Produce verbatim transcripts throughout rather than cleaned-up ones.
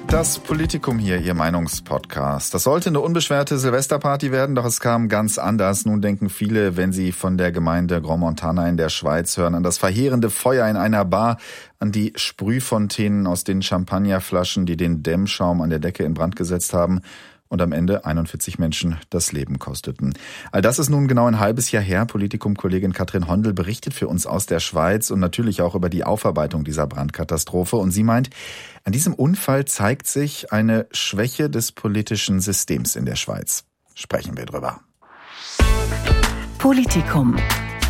Das Politikum hier, Ihr Meinungspodcast. Das sollte eine unbeschwerte Silvesterparty werden, doch es kam ganz anders. Nun denken viele, wenn sie von der Gemeinde Grand Montana in der Schweiz hören, an das verheerende Feuer in einer Bar, an die Sprühfontänen aus den Champagnerflaschen, die den Dämmschaum an der Decke in Brand gesetzt haben und am Ende einundvierzig Menschen das Leben kosteten. All das ist nun genau ein halbes Jahr her. Politikum-Kollegin Katrin Hondel berichtet für uns aus der Schweiz und natürlich auch über die Aufarbeitung dieser Brandkatastrophe. Und sie meint, an diesem Unfall zeigt sich eine Schwäche des politischen Systems in der Schweiz. Sprechen wir drüber. Politikum.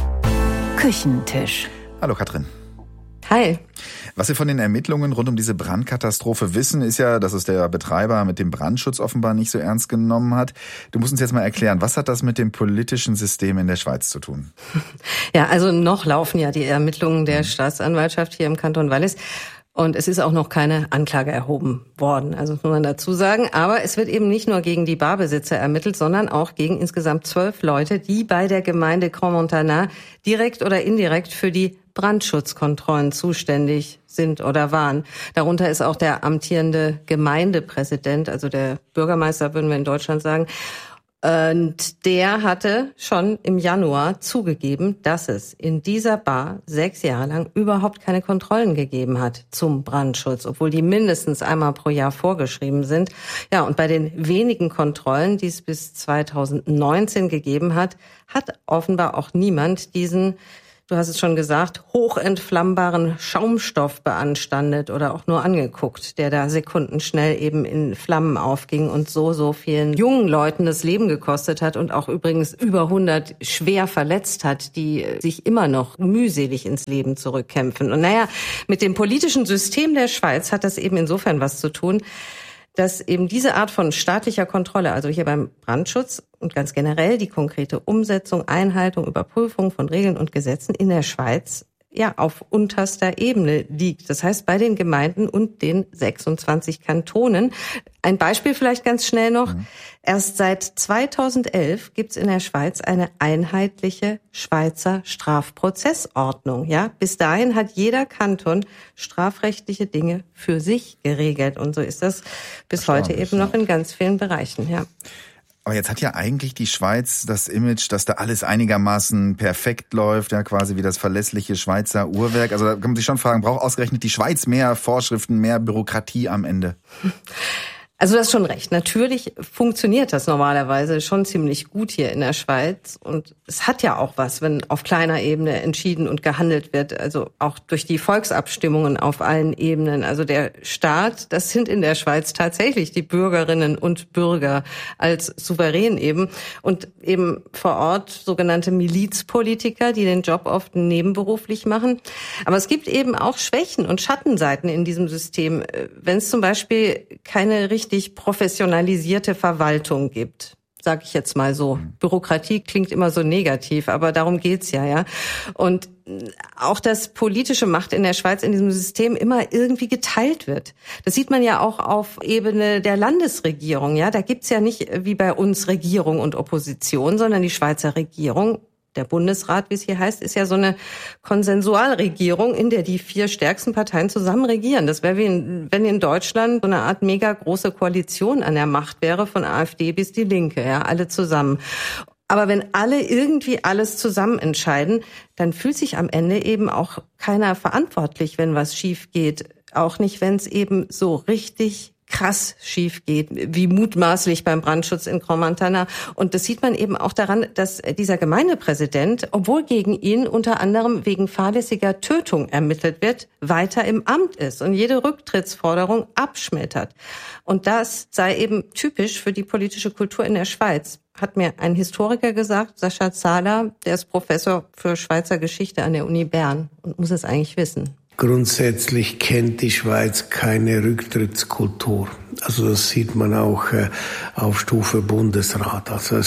Küchentisch. Hallo Katrin. Hi. Was wir von den Ermittlungen rund um diese Brandkatastrophe wissen, ist ja, dass es der Betreiber mit dem Brandschutz offenbar nicht so ernst genommen hat. Du musst uns jetzt mal erklären, was hat das mit dem politischen System in der Schweiz zu tun? Ja, also noch laufen ja die Ermittlungen der Staatsanwaltschaft hier im Kanton Wallis. Und es ist auch noch keine Anklage erhoben worden, also das muss man dazu sagen. Aber es wird eben nicht nur gegen die Barbesitzer ermittelt, sondern auch gegen insgesamt zwölf Leute, die bei der Gemeinde Grand Montana direkt oder indirekt für die Brandschutzkontrollen zuständig sind oder waren. Darunter ist auch der amtierende Gemeindepräsident, also der Bürgermeister, würden wir in Deutschland sagen. Und der hatte schon im Januar zugegeben, dass es in dieser Bar sechs Jahre lang überhaupt keine Kontrollen gegeben hat zum Brandschutz, obwohl die mindestens einmal pro Jahr vorgeschrieben sind. Ja, und bei den wenigen Kontrollen, die es bis zweitausendneunzehn gegeben hat, hat offenbar auch niemand diesen, du hast es schon gesagt, hochentflammbaren Schaumstoff beanstandet oder auch nur angeguckt, der da sekundenschnell eben in Flammen aufging und so, so vielen jungen Leuten das Leben gekostet hat und auch übrigens über hundert schwer verletzt hat, die sich immer noch mühselig ins Leben zurückkämpfen. Und naja, mit dem politischen System der Schweiz hat das eben insofern was zu tun, dass eben diese Art von staatlicher Kontrolle, also hier beim Brandschutz und ganz generell die konkrete Umsetzung, Einhaltung, Überprüfung von Regeln und Gesetzen in der Schweiz ja auf unterster Ebene liegt. Das heißt bei den Gemeinden und den sechsundzwanzig Kantonen. Ein Beispiel vielleicht ganz schnell noch. Mhm. Erst seit zweitausendelf gibt es in der Schweiz eine einheitliche Schweizer Strafprozessordnung. Ja, bis dahin hat jeder Kanton strafrechtliche Dinge für sich geregelt. Und so ist das bis heute eben noch in ganz vielen Bereichen. Ja. Aber jetzt hat ja eigentlich die Schweiz das Image, dass da alles einigermaßen perfekt läuft, ja quasi wie das verlässliche Schweizer Uhrwerk. Also da kann man sich schon fragen, braucht ausgerechnet die Schweiz mehr Vorschriften, mehr Bürokratie am Ende? Also du hast schon recht. Natürlich funktioniert das normalerweise schon ziemlich gut hier in der Schweiz. Und es hat ja auch was, wenn auf kleiner Ebene entschieden und gehandelt wird. Also auch durch die Volksabstimmungen auf allen Ebenen. Also der Staat, das sind in der Schweiz tatsächlich die Bürgerinnen und Bürger als Souverän eben. Und eben vor Ort sogenannte Milizpolitiker, die den Job oft nebenberuflich machen. Aber es gibt eben auch Schwächen und Schattenseiten in diesem System. Wenn es zum Beispiel keine richtige richtig professionalisierte Verwaltung gibt, sage ich jetzt mal so. Bürokratie klingt immer so negativ, aber darum geht's ja, ja. Und auch, dass politische Macht in der Schweiz in diesem System immer irgendwie geteilt wird. Das sieht man ja auch auf Ebene der Landesregierung, ja. Da gibt's ja nicht wie bei uns Regierung und Opposition, sondern die Schweizer Regierung, der Bundesrat, wie es hier heißt, ist ja so eine Konsensualregierung, in der die vier stärksten Parteien zusammen regieren. Das wäre wie in, wenn in Deutschland so eine Art mega große Koalition an der Macht wäre, von AfD bis die Linke, ja, alle zusammen. Aber wenn alle irgendwie alles zusammen entscheiden, dann fühlt sich am Ende eben auch keiner verantwortlich, wenn was schief geht. Auch nicht, wenn es eben so richtig krass schief geht, wie mutmaßlich beim Brandschutz in Grand Montana. Und das sieht man eben auch daran, dass dieser Gemeindepräsident, obwohl gegen ihn unter anderem wegen fahrlässiger Tötung ermittelt wird, weiter im Amt ist und jede Rücktrittsforderung abschmettert. Und das sei eben typisch für die politische Kultur in der Schweiz, hat mir ein Historiker gesagt, Sascha Zahler, der ist Professor für Schweizer Geschichte an der Uni Bern und muss es eigentlich wissen. Grundsätzlich kennt die Schweiz keine Rücktrittskultur. Also das sieht man auch äh, auf Stufe Bundesrat. Also es gibt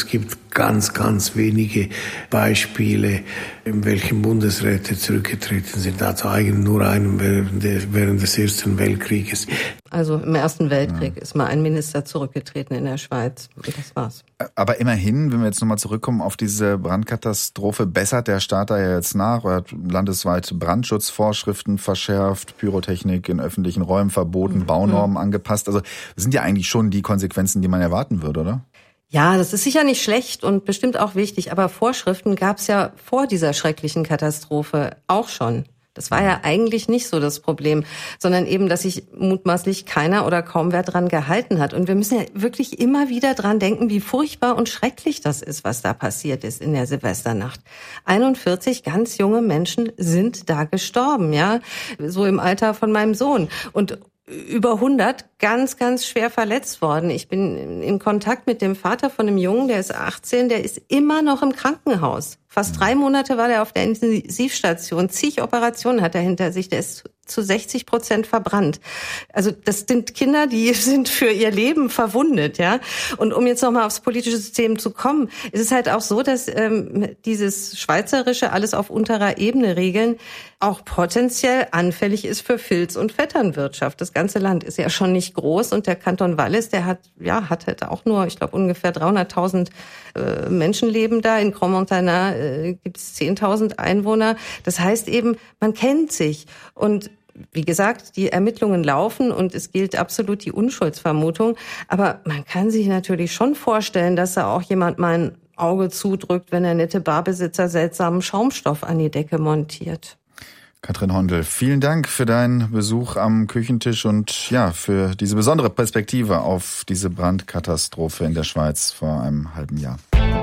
ganz, ganz wenige Beispiele, in welchen Bundesräte zurückgetreten sind. Also eigentlich nur einen während des, während des Ersten Weltkrieges. Also im Ersten Weltkrieg ja. ist mal ein Minister zurückgetreten in der Schweiz. Und das war's. Aber immerhin, wenn wir jetzt nochmal zurückkommen auf diese Brandkatastrophe, bessert der Staat da ja jetzt nach. Er hat landesweit Brandschutzvorschriften verschärft, Pyrotechnik in öffentlichen Räumen verboten, mhm. Baunormen mhm. angepasst. Also das sind ja eigentlich schon die Konsequenzen, die man erwarten würde, oder? Ja, das ist sicher nicht schlecht und bestimmt auch wichtig. Aber Vorschriften gab's ja vor dieser schrecklichen Katastrophe auch schon. Das war ja eigentlich nicht so das Problem, sondern eben, dass sich mutmaßlich keiner oder kaum wer dran gehalten hat. Und wir müssen ja wirklich immer wieder dran denken, wie furchtbar und schrecklich das ist, was da passiert ist in der Silvesternacht. einundvierzig ganz junge Menschen sind da gestorben, ja, so im Alter von meinem Sohn. Und über hundert ganz, ganz schwer verletzt worden. Ich bin in Kontakt mit dem Vater von einem Jungen, der ist achtzehn, der ist immer noch im Krankenhaus. Fast drei Monate war der auf der Intensivstation. Zig Operationen hat er hinter sich. Der ist zu sechzig Prozent verbrannt. Also das sind Kinder, die sind für ihr Leben verwundet, ja. Und um jetzt nochmal aufs politische System zu kommen, ist es halt auch so, dass ähm, dieses schweizerische alles auf unterer Ebene regeln auch potenziell anfällig ist für Filz- und Vetternwirtschaft. Das ganze Land ist ja schon nicht groß und der Kanton Wallis, der hat ja hat halt auch nur, ich glaube, ungefähr dreihunderttausend äh, Menschen leben da. In Crans-Montana äh, gibt es zehntausend Einwohner. Das heißt eben, man kennt sich und wie gesagt, die Ermittlungen laufen und es gilt absolut die Unschuldsvermutung. Aber man kann sich natürlich schon vorstellen, dass da auch jemand mal ein Auge zudrückt, wenn der nette Barbesitzer seltsamen Schaumstoff an die Decke montiert. Katrin Hondel, vielen Dank für deinen Besuch am Küchentisch und ja, für diese besondere Perspektive auf diese Brandkatastrophe in der Schweiz vor einem halben Jahr.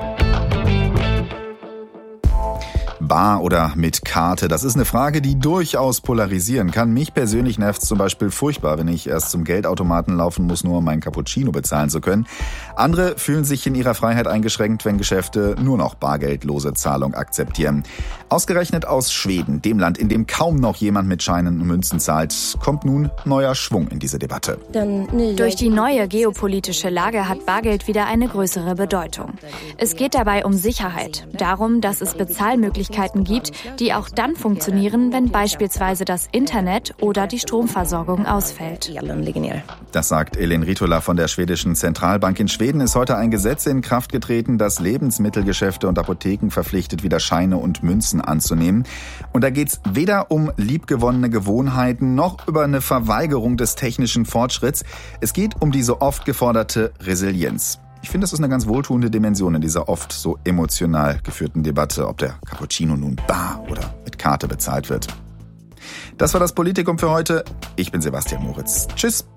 Bar oder mit Karte? Das ist eine Frage, die durchaus polarisieren kann. Mich persönlich nervt es zum Beispiel furchtbar, wenn ich erst zum Geldautomaten laufen muss, nur um meinen Cappuccino bezahlen zu können. Andere fühlen sich in ihrer Freiheit eingeschränkt, wenn Geschäfte nur noch bargeldlose Zahlung akzeptieren. Ausgerechnet aus Schweden, dem Land, in dem kaum noch jemand mit Scheinen und Münzen zahlt, kommt nun neuer Schwung in diese Debatte. Durch die neue geopolitische Lage hat Bargeld wieder eine größere Bedeutung. Es geht dabei um Sicherheit, darum, dass es Bezahlmöglichkeiten gibt, die auch dann funktionieren, wenn beispielsweise das Internet oder die Stromversorgung ausfällt. Das sagt Elin Ritola von der schwedischen Zentralbank. In Schweden ist heute ein Gesetz in Kraft getreten, das Lebensmittelgeschäfte und Apotheken verpflichtet, wieder Scheine und Münzen anzunehmen. Und da geht es weder um liebgewonnene Gewohnheiten noch über eine Verweigerung des technischen Fortschritts. Es geht um diese oft geforderte Resilienz. Ich finde, das ist eine ganz wohltuende Dimension in dieser oft so emotional geführten Debatte, ob der Cappuccino nun bar oder mit Karte bezahlt wird. Das war das Politikum für heute. Ich bin Sebastian Moritz. Tschüss.